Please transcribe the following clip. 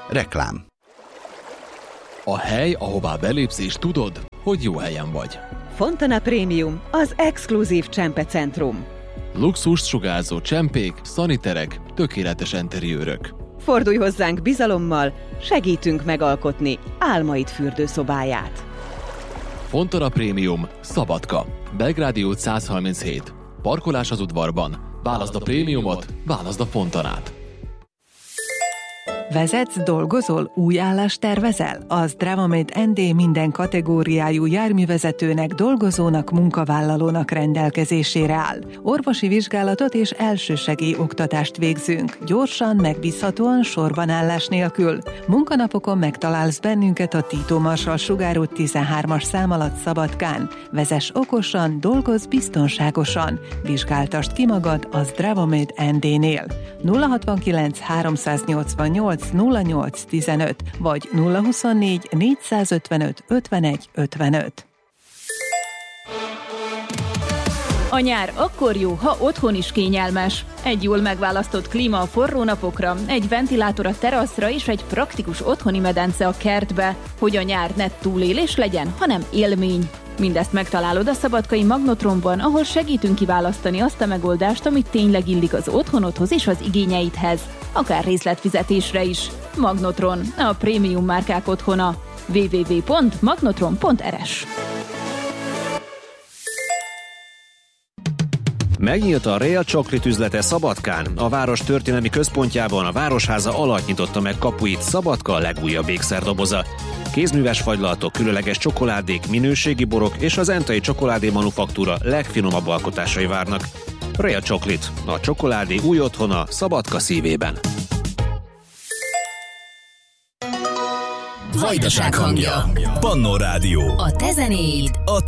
Reklám. A hely, ahová belépsz és tudod, hogy jó helyen vagy. Fontana Premium, az exkluzív csempecentrum. Luxust sugárzó csempék, szaniterek, tökéletes enteriőrök. Fordulj hozzánk bizalommal, segítünk megalkotni álmaid fürdőszobáját. Fontana Premium, Szabadka, Belgrádi út 137. Parkolás az udvarban. Válaszd a prémiumot, válaszd a Fontanát. Vezetsz, dolgozol, új állást tervezel? Az Dravamate ND minden kategóriájú járművezetőnek, dolgozónak, munkavállalónak rendelkezésére áll. Orvosi vizsgálatot és elsősegély oktatást végzünk. Gyorsan, megbízhatóan, sorbanállás nélkül. Munkanapokon megtalálsz bennünket a Tito Marsal sugárút 13-as szám alatt Szabadkán. Vezess okosan, dolgozz biztonságosan. Vizsgáltasd ki magad az Dravamate ND-nél. 069 388 0815 vagy 024 455 51 55. A nyár akkor jó, ha otthon is kényelmes. Egy jól megválasztott klíma a forró napokra, egy ventilátor a teraszra és egy praktikus otthoni medence a kertbe, hogy a nyár ne túlélés legyen, hanem élmény. Mindezt megtalálod a szabadkai Magnotronban, ahol segítünk kiválasztani azt a megoldást, amit tényleg illik az otthonodhoz és az igényeidhez, akár részletfizetésre is. Magnotron, a prémium márkák otthona. www.magnotron.rs. Megnyílt a Real Chocolate üzlete Szabadkán. A város történelmi központjában a Városháza alatt nyitotta meg kapuit Szabadka legújabb ékszerdoboza. Kézműves fagylaltok, különleges csokoládék, minőségi borok és az Entai Csokoládé Manufaktúra legfinomabb alkotásai várnak. Real Chocolate, a csokoládé új otthona Szabadka szívében. Vajdaság hangja. Pannó Rádió. A te zenéid. A